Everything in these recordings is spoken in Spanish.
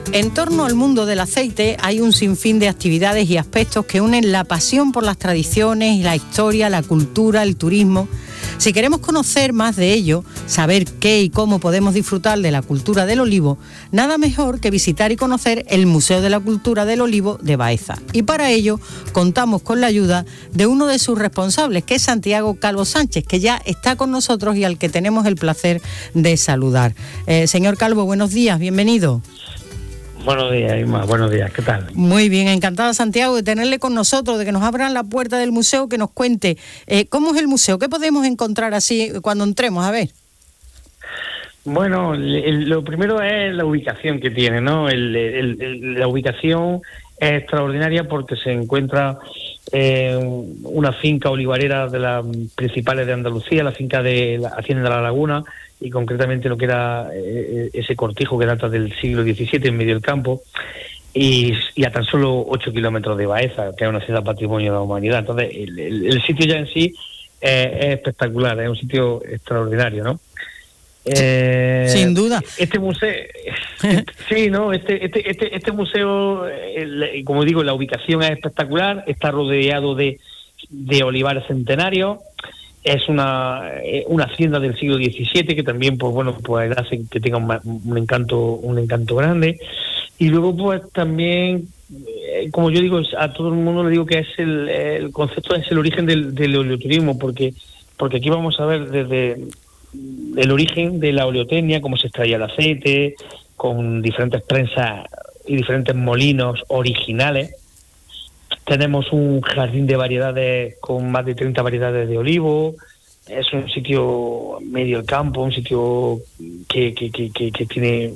En torno al mundo del aceite hay un sinfín de actividades y aspectos que unen la pasión por las tradiciones, la historia, la cultura, el turismo. Si queremos conocer más de ello, saber qué y cómo podemos disfrutar de la cultura del olivo, nada mejor que visitar y conocer el Museo de la Cultura del Olivo de Baeza. Y para ello contamos con la ayuda de uno de sus responsables, que es Santiago Calvo Sánchez, que ya está con nosotros y al que tenemos el placer de saludar. Señor Calvo, buenos días, bienvenido. Buenos días, Irma. Buenos días. ¿Qué tal? Muy bien, encantada, Santiago, de tenerle con nosotros, de que nos abran la puerta del museo, que nos cuente cómo es el museo, qué podemos encontrar así cuando entremos, a ver. Bueno, lo primero es la ubicación que tiene, ¿no? La ubicación es extraordinaria porque se encuentra una finca olivarera de las principales de Andalucía, la finca de la Hacienda de la Laguna, y concretamente lo que era ese cortijo que data del siglo XVII en medio del campo, y a tan solo 8 kilómetros de Baeza, que es una ciudad patrimonio de la humanidad. Entonces, el sitio ya en sí es espectacular, es un sitio extraordinario, ¿no? Sin duda. Este museo, sí, ¿no? Este museo, como digo, la ubicación es espectacular, está rodeado de olivares centenarios. Es una hacienda del siglo XVII que también, pues bueno, pues hace que tenga un encanto grande. Y luego, pues también, como yo digo, a todo el mundo le digo que es el concepto, es el origen del oleoturismo, porque aquí vamos a ver desde el origen de la oleotecnia, cómo se extraía el aceite, con diferentes prensas y diferentes molinos originales. Tenemos un jardín de variedades con más de 30 variedades de olivo. Es un sitio medio del campo, un sitio que tiene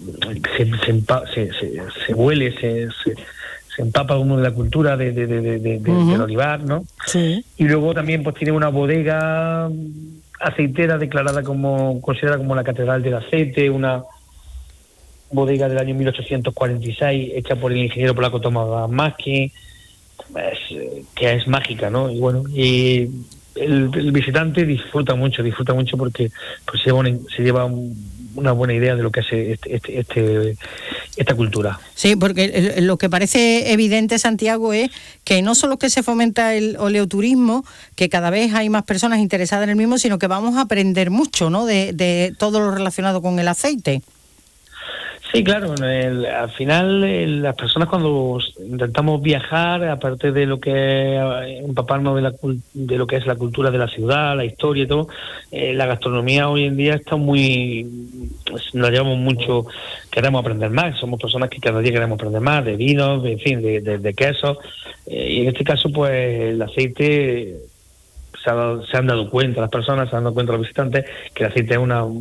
se huele, se empapa uno de la cultura del olivar, ¿no? Sí. Y luego también pues tiene una bodega aceitera considerada como la catedral del aceite, una bodega del año 1846 hecha por el ingeniero polaco Thomas Maskin, que es mágica, ¿no? Y bueno, y el visitante disfruta mucho porque pues se lleva una buena idea de lo que es esta cultura. Sí, porque lo que parece evidente, Santiago, es que no solo que se fomenta el oleoturismo, que cada vez hay más personas interesadas en el mismo, sino que vamos a aprender mucho, ¿no?, de todo lo relacionado con el aceite. Sí, claro. Al final, las personas cuando intentamos viajar, aparte de lo que empaparnos de lo que es la cultura de la ciudad, la historia y todo, la gastronomía hoy en día está nos llevamos mucho, queremos aprender más. Somos personas que cada día queremos aprender más de vinos, en fin, de quesos. Y en este caso, pues el aceite, se han dado cuenta, las personas se han dado cuenta, los visitantes, que el aceite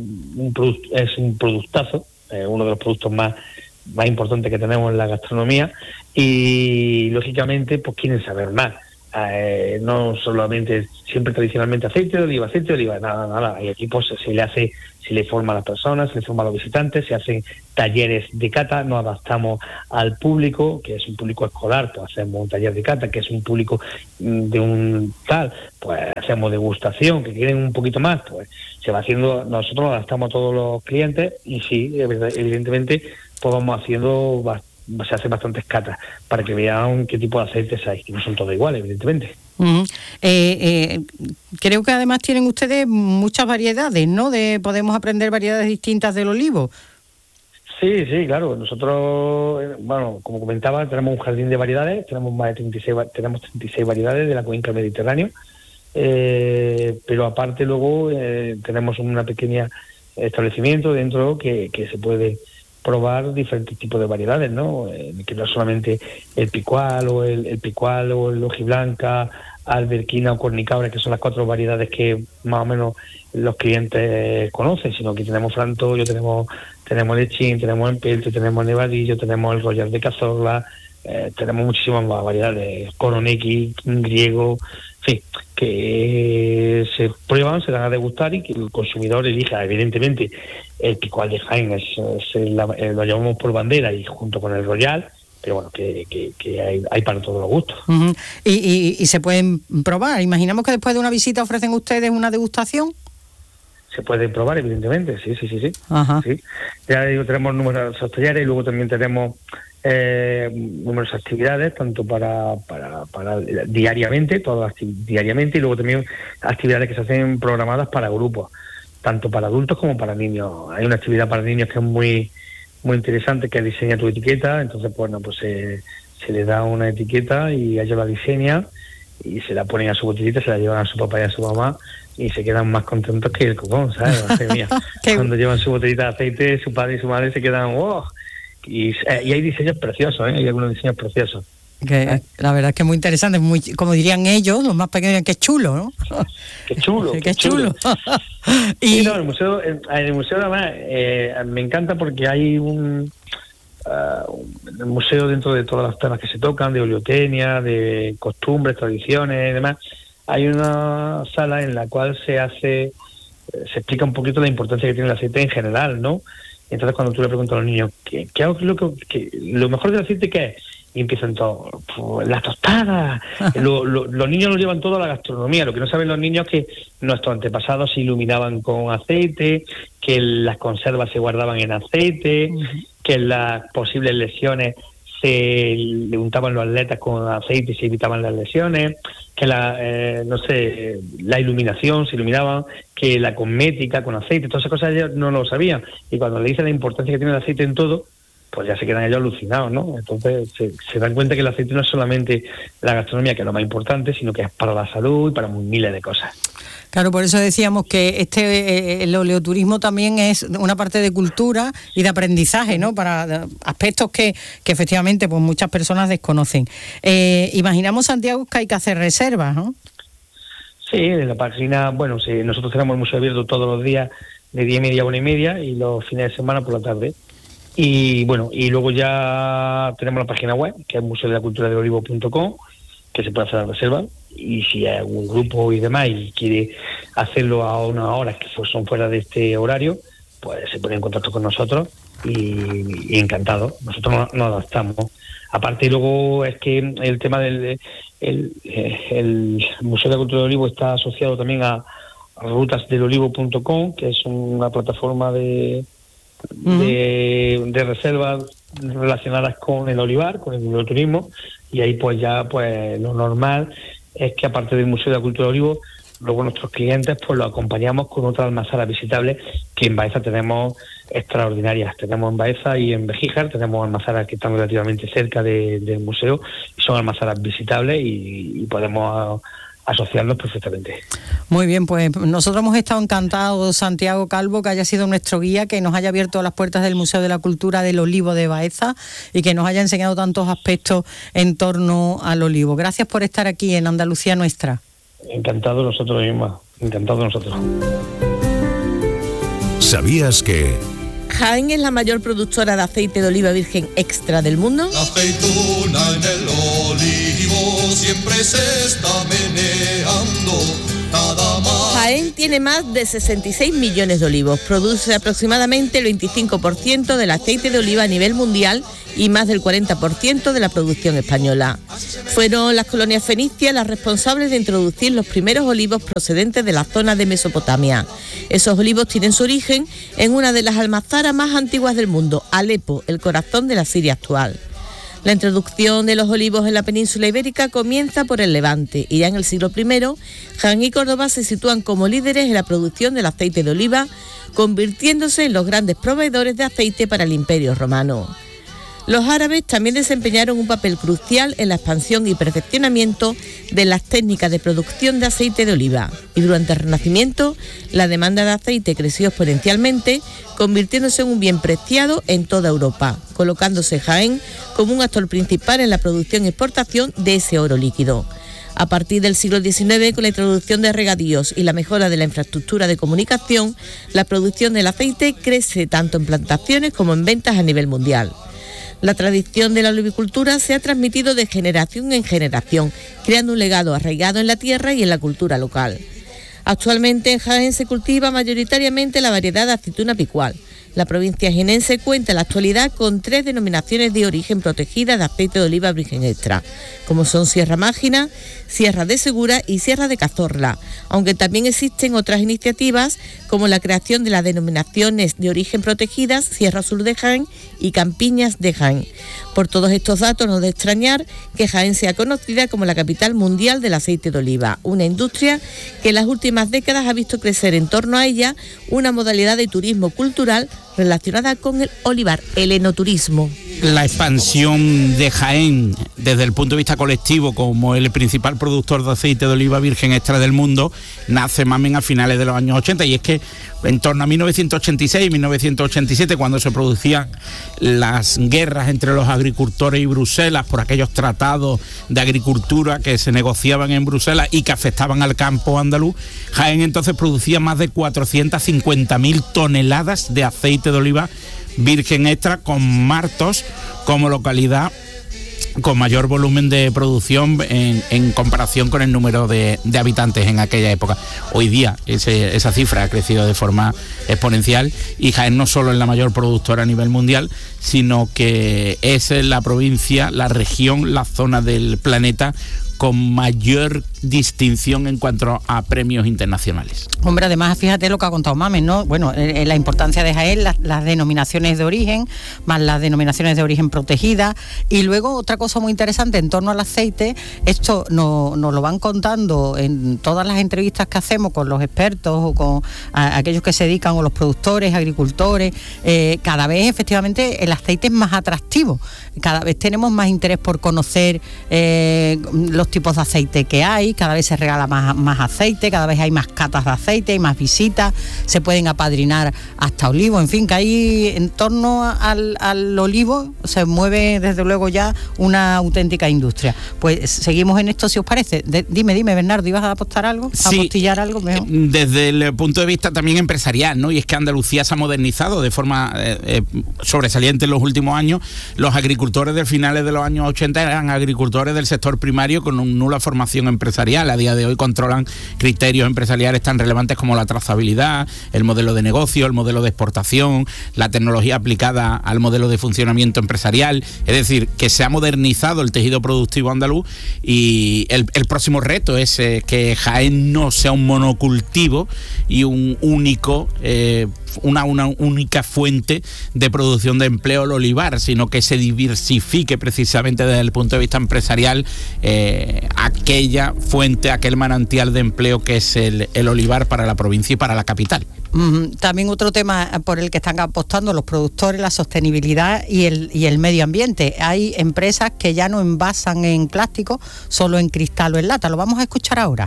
es un productazo. Uno de los productos más importantes que tenemos en la gastronomía, y lógicamente pues quieren saber más, no solamente siempre tradicionalmente aceite de oliva, nada, y aquí pues se le forma a las personas, se le forma a los visitantes, se hacen talleres de cata, nos adaptamos al público, que es un público escolar, pues hacemos un taller de cata, que es un público de un tal, pues hacemos degustación, que quieren un poquito más, pues se va haciendo, nosotros nos adaptamos a todos los clientes, y sí, evidentemente pues vamos haciendo, se hacen bastantes catas para que vean qué tipo de aceites hay, que no son todos iguales, evidentemente. Uh-huh. Creo que además tienen ustedes muchas variedades, ¿no? Podemos aprender variedades distintas del olivo. Sí, claro. Nosotros, bueno, como comentaba, tenemos un jardín de variedades, tenemos 36 variedades de la cuenca mediterránea, pero aparte luego tenemos una pequeña establecimiento dentro que se puede probar diferentes tipos de variedades, ¿no? Que no solamente el picual o el hojiblanca, alberquina o cornicabra, que son las 4 variedades que más o menos los clientes conocen, sino que tenemos frantoio, tenemos lechín, tenemos empelte, tenemos nevadillo, tenemos el royal de cazorla, tenemos muchísimas más variedades, coronequi, griego, en fin, que se prueban, se dan a degustar y que el consumidor elija. Evidentemente el picual de Jaén lo llamamos por bandera y junto con el royal, pero bueno, que hay para todos los gustos. Uh-huh. Y se pueden probar. Imaginamos que después de una visita ofrecen ustedes una degustación. se puede probar, evidentemente, sí. Ajá. Sí. Ya digo, tenemos numerosos talleres y luego también tenemos numerosas actividades, tanto para diariamente, diariamente, y luego también actividades que se hacen programadas para grupos, tanto para adultos como para niños. Hay una actividad para niños que es muy muy interesante, que es diseña tu etiqueta. Entonces, bueno, pues se le da una etiqueta y ellos la diseñan y se la ponen a su botellita, se la llevan a su papá y a su mamá y se quedan más contentos que el copón, ¿sabes? Mía, cuando llevan su botellita de aceite, su padre y su madre se quedan ¡wow! Y hay diseños preciosos, hay algunos diseños preciosos. Que la verdad es que es muy interesante, muy, como dirían ellos, los más pequeños, dirían que chulo, ¿no? Qué chulo, qué chulo. Y sí, no, el museo además me encanta porque hay un el museo, dentro de todas las temas que se tocan, de oleotecnia, de costumbres, tradiciones y demás, hay una sala en la cual se explica un poquito la importancia que tiene el aceite en general, ¿no? Entonces, cuando tú le preguntas a los niños ¿qué lo mejor del aceite qué es? Y empiezan todos, pues, las tostadas. Los niños lo llevan todo a la gastronomía. Lo que no saben los niños es que nuestros antepasados se iluminaban con aceite, que las conservas se guardaban en aceite, que las posibles lesiones se le untaban los atletas con aceite y se evitaban las lesiones, que la iluminación se iluminaban, que la cosmética con aceite, todas esas cosas ellos no lo sabían. Y cuando le dicen la importancia que tiene el aceite en todo, pues ya se quedan ellos alucinados, ¿no? Entonces se dan cuenta que el aceite no es solamente la gastronomía, que es lo más importante, sino que es para la salud y para miles de cosas. Claro, por eso decíamos que el oleoturismo también es una parte de cultura y de aprendizaje, ¿no? Para aspectos que efectivamente pues muchas personas desconocen. Imaginamos, Santiago, que hay que hacer reservas, ¿no? Sí, en la página, bueno, sí, nosotros tenemos el museo abierto todos los días de 10:30 a 1:30 y los fines de semana por la tarde. Y bueno, y luego ya tenemos la página web, que es museodelaculturadelolivo.com, que se puede hacer la reserva, y si hay algún grupo y demás y quiere hacerlo a unas horas que son fuera de este horario, pues se pone en contacto con nosotros y encantado. Nosotros nos adaptamos. Aparte, luego es que el tema del el Museo de la Cultura del Olivo está asociado también a rutasdelolivo.com, que es una plataforma de reservas relacionadas con el olivar, con el olivoturismo, y ahí pues ya pues lo normal es que aparte del Museo de la Cultura del Olivo, luego nuestros clientes pues lo acompañamos con otras almazaras visitables que en Baeza tenemos extraordinarias. Tenemos en Baeza y en Bejíjar, tenemos almazaras que están relativamente cerca del museo y son almazaras visitables y podemos asociarlos perfectamente. Muy bien, pues nosotros hemos estado encantados, Santiago Calvo, que haya sido nuestro guía, que nos haya abierto las puertas del Museo de la Cultura del Olivo de Baeza y que nos haya enseñado tantos aspectos en torno al olivo. Gracias por estar aquí en Andalucía Nuestra. Encantado nosotros mismos, encantado nosotros. ¿Sabías que Jaén es la mayor productora de aceite de oliva virgen extra del mundo? La aceituna en el olivo siempre se está meneando, nada más. Jaén tiene más de 66 millones de olivos, produce aproximadamente el 25% del aceite de oliva a nivel mundial y más del 40% de la producción española. Fueron las colonias fenicias las responsables de introducir los primeros olivos procedentes de la zona de Mesopotamia. Esos olivos tienen su origen en una de las almazaras más antiguas del mundo, Alepo, el corazón de la Siria actual. La introducción de los olivos en la península ibérica comienza por el Levante y ya en el siglo I, Jaén y Córdoba se sitúan como líderes en la producción del aceite de oliva, convirtiéndose en los grandes proveedores de aceite para el Imperio Romano. Los árabes también desempeñaron un papel crucial en la expansión y perfeccionamiento de las técnicas de producción de aceite de oliva. Y durante el Renacimiento, la demanda de aceite creció exponencialmente, convirtiéndose en un bien preciado en toda Europa, colocándose Jaén como un actor principal en la producción y exportación de ese oro líquido. A partir del siglo XIX, con la introducción de regadíos y la mejora de la infraestructura de comunicación, la producción del aceite crece tanto en plantaciones como en ventas a nivel mundial. La tradición de la olivicultura se ha transmitido de generación en generación, creando un legado arraigado en la tierra y en la cultura local. Actualmente en Jaén se cultiva mayoritariamente la variedad de aceituna picual, La provincia jienense cuenta en la actualidad con 3 denominaciones de origen protegida de aceite de oliva virgen extra, como son Sierra Mágina, Sierra de Segura y Sierra de Cazorla, aunque también existen otras iniciativas como la creación de las denominaciones de origen protegidas Sierra Sur de Jaén y Campiñas de Jaén. Por todos estos datos no es de extrañar que Jaén sea conocida como la capital mundial del aceite de oliva, una industria que en las últimas décadas ha visto crecer en torno a ella una modalidad de turismo cultural relacionada con el olivar, el enoturismo. La expansión de Jaén desde el punto de vista colectivo como el principal productor de aceite de oliva virgen extra del mundo nace más bien a finales de los años 80, y es que en torno a 1986 y 1987, cuando se producían las guerras entre los agricultores y Bruselas por aquellos tratados de agricultura que se negociaban en Bruselas y que afectaban al campo andaluz, Jaén entonces producía más de 450.000 toneladas de aceite de oliva virgen extra, con Martos como localidad con mayor volumen de producción en comparación con el número de habitantes en aquella época. Hoy día esa cifra ha crecido de forma exponencial y Jaén no solo es la mayor productora a nivel mundial, sino que es la provincia, la región, la zona del planeta con mayor distinción en cuanto a premios internacionales. Hombre, además, fíjate lo que ha contado Mames, ¿no? Bueno, la importancia de Jaén, las denominaciones de origen, más las denominaciones de origen protegidas, y luego otra cosa muy interesante en torno al aceite, esto nos lo van contando en todas las entrevistas que hacemos con los expertos o con aquellos que se dedican, o los productores, agricultores, cada vez efectivamente el aceite es más atractivo, cada vez tenemos más interés por conocer los tipos de aceite que hay, cada vez se regala más aceite, cada vez hay más catas de aceite, hay más visitas, se pueden apadrinar hasta olivos, en fin, que hay en torno al olivo se mueve desde luego ya una auténtica industria. Pues seguimos en esto, si os parece. Dime, Bernardo, ¿ibas a apostar algo? ¿A apostillar algo? Mejor. Desde el punto de vista también empresarial, ¿no? Y es que Andalucía se ha modernizado de forma sobresaliente en los últimos años. Los agricultores de finales de los años 80 eran agricultores del sector primario con nula formación empresarial. A día de hoy controlan criterios empresariales tan relevantes como la trazabilidad, el modelo de negocio, el modelo de exportación, la tecnología aplicada al modelo de funcionamiento empresarial. Es decir, que se ha modernizado el tejido productivo andaluz, y el próximo reto es que Jaén no sea un monocultivo y una única fuente de producción de empleo el olivar, sino que se diversifique precisamente desde el punto de vista empresarial aquella fuente, aquel manantial de empleo que es el olivar para la provincia y para la capital. También otro tema por el que están apostando los productores, la sostenibilidad y el medio ambiente. Hay empresas que ya no envasan en plástico, solo en cristal o en lata. Lo vamos a escuchar ahora.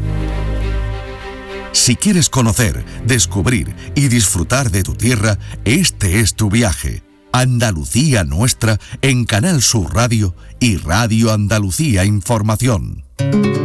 Si quieres conocer, descubrir y disfrutar de tu tierra, este es tu viaje. Andalucía Nuestra en Canal Sur Radio y Radio Andalucía Información.